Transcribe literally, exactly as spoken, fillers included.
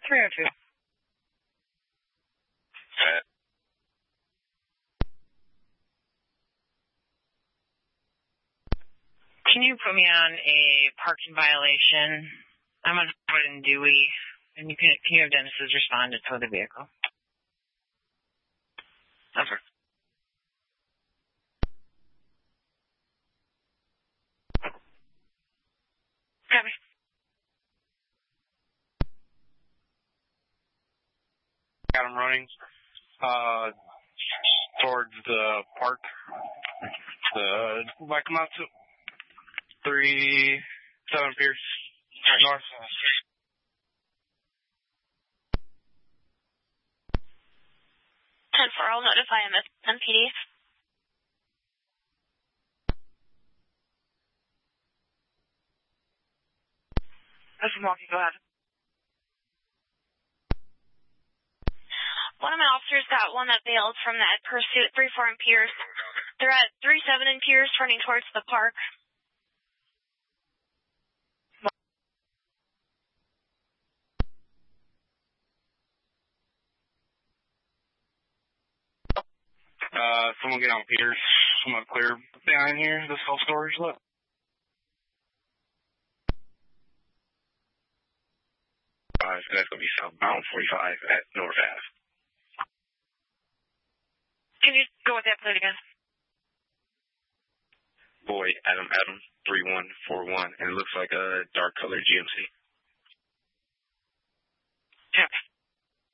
three oh two. Set. Can you put me on a parking violation? I'm on foot in Dewey, and you can, can you have Dennis's respond to tow the vehicle? Okay. Copy. Got him running uh, towards the park. The like come out to three seven Pierce north. ten four, I'll notify him at M P D. That's Milwaukee, go ahead. One of my officers got one that bailed from that pursuit, three four in Pierce. They're at three seven in Pierce, running towards the park. Uh, someone get on Pierce. Someone clear behind here. The self-storage look. Uh, so that's going to be southbound forty-five at North Ave. Can you go with that plate again? Boy, Adam, Adam, three one four one, and it looks like a dark colored G M C.